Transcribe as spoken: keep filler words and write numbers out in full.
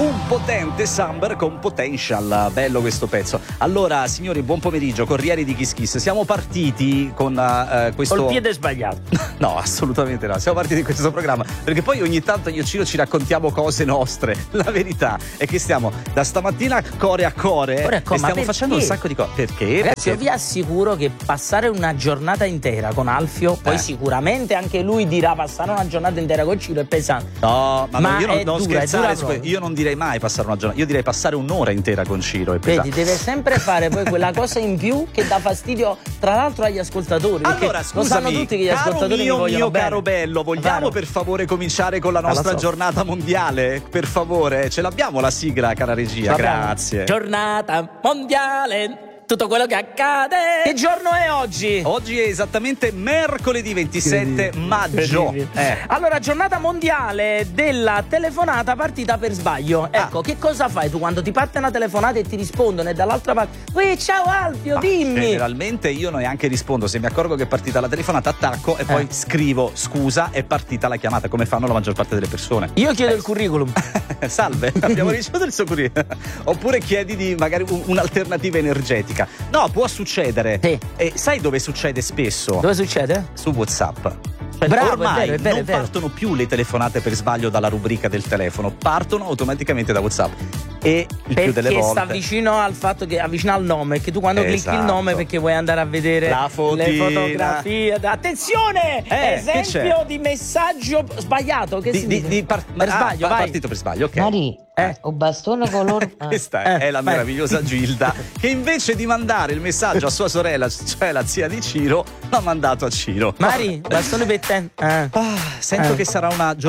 un potente Summer con Potential. Bello questo pezzo. Allora, signori, buon pomeriggio, Corrieri di Kiss Kiss. Siamo partiti con uh, questo... Col piede sbagliato. No, assolutamente no. Siamo partiti in questo programma perché poi ogni tanto io e Ciro ci raccontiamo cose nostre. La verità è che stiamo da stamattina core a core, core, a core e stiamo facendo un sacco di cose. Perché? Ragazzi, perché? io vi assicuro che passare una giornata intera con Alfio, poi eh. sicuramente anche lui dirà passare una giornata intera con Ciro è pesante. No, ma, ma io non, è non dura, scherzare è dura su, io non direi mai passare una giornata, io direi passare un'ora intera con Ciro. È pesante. Vedi, deve sempre fare poi quella cosa in più che dà fastidio, tra l'altro, agli ascoltatori. Allora, scusami, lo sanno tutti che gli caro ascoltatori mio, mi vogliono mio bene. caro bello, vogliamo Vero. per favore cominciare con la nostra so. giornata mondiale? Per favore, ce l'abbiamo la sigla, cara regia, grazie. Giornata mondiale, tutto quello che accade. Che giorno è oggi? Oggi è esattamente mercoledì ventisette maggio. Eh. Allora, giornata mondiale della telefonata partita per sbaglio. Ah. Ecco, che cosa fai tu quando ti parte una telefonata e ti rispondono e dall'altra parte Uè, ciao Alfio, Ma dimmi. Generalmente io neanche rispondo, se mi accorgo che è partita la telefonata attacco e poi Eh. scrivo scusa, è partita la chiamata, come fanno la maggior parte delle persone. Io chiedo Eh. il curriculum. Salve, abbiamo ricevuto il suo curriculum. Oppure chiedi di magari un- un'alternativa energetica. No, può succedere. Sì. E sai dove succede spesso? Dove succede? Su WhatsApp. Cioè, Bravo, ormai è vero, è vero, non è vero. partono più le telefonate per sbaglio dalla rubrica del telefono, partono automaticamente da WhatsApp. E il più delle Perché volte sta vicino al fatto che avvicina al nome, che tu quando clicchi il Esatto. nome perché vuoi andare a vedere La le fotina. fotografie. Attenzione! Eh, che Esempio c'è? di messaggio sbagliato. Che di, si di, dice? di par- per ah, sbaglio, pa- vai. partito per sbaglio, ok. Mari, Eh. o bastone color. Ah. Questa è, Eh, è la vai. meravigliosa Gilda, che invece di mandare il messaggio a sua sorella, cioè la zia di Ciro, l'ha mandato a Ciro. Mari, bastone per te. Eh. Ah, sento Eh. che sarà una giornata